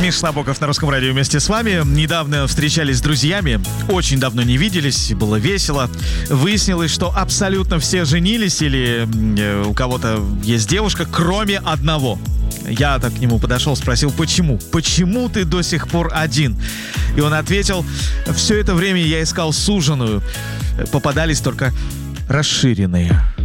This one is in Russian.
Миша Набоков на Русском радио вместе с вами. Недавно встречались с друзьями, очень давно не виделись, было весело. Выяснилось, что абсолютно все женились или у кого-то есть девушка, кроме одного. Я так к нему подошел, спросил, почему? Почему ты до сих пор один? И он ответил, все это время я искал суженую, попадались только расширенные.